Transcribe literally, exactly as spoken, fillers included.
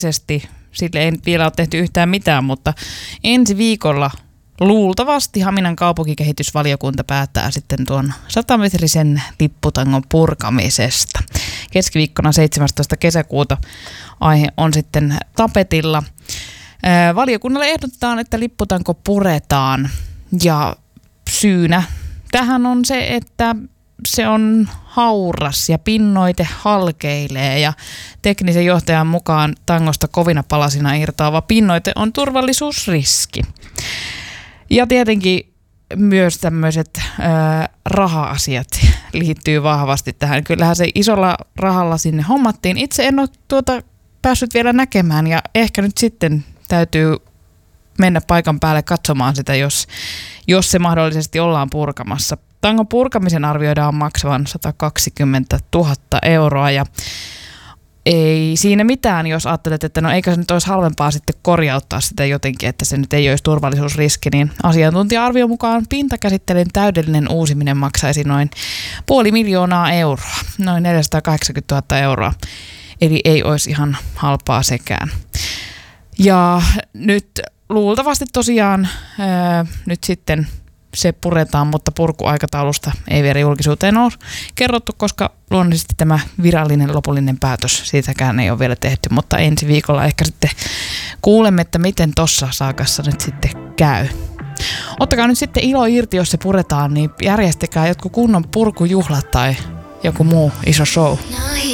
Sille ei nyt vielä ole tehty yhtään mitään, mutta ensi viikolla luultavasti Haminan kaupunkikehitysvaliokunta päättää sitten tuon satametrisen lipputangon purkamisesta. Keskiviikkona seitsemästoista kesäkuuta aihe on sitten tapetilla. Valiokunnalle ehdotetaan, että lipputanko puretaan ja syynä tähän on se, että se on hauras ja pinnoite halkeilee ja teknisen johtajan mukaan tangosta kovina palasina irtoava pinnoite on turvallisuusriski. Ja tietenkin myös tämmöiset ää, raha-asiat liittyy vahvasti tähän. Kyllähän se isolla rahalla sinne hommattiin. Itse en ole tuota päässyt vielä näkemään ja ehkä nyt sitten täytyy mennä paikan päälle katsomaan sitä, jos, jos se mahdollisesti ollaan purkamassa. Tangon purkamisen arvioidaan maksavan sata kaksikymmentätuhatta euroa ja ei siinä mitään, jos ajattelet, että no eikä se nyt olisi halvempaa sitten korjauttaa sitä jotenkin, että se nyt ei olisi turvallisuusriski, niin asiantuntija-arvion mukaan pintakäsittelyn täydellinen uusiminen maksaisi noin puoli miljoonaa euroa, noin neljäsataakahdeksankymmentätuhatta euroa, eli ei olisi ihan halpaa sekään. Ja nyt luultavasti tosiaan ää, nyt sitten se puretaan, mutta purkuaikataulusta ei vielä julkisuuteen ole kerrottu, koska luonnollisesti tämä virallinen lopullinen päätös, siitäkään ei ole vielä tehty, mutta ensi viikolla ehkä sitten kuulemme, että miten tossa saakassa nyt sitten käy. Ottakaa nyt sitten ilo irti, jos se puretaan, niin järjestäkää jotkut kunnon purkujuhlat tai joku muu iso show.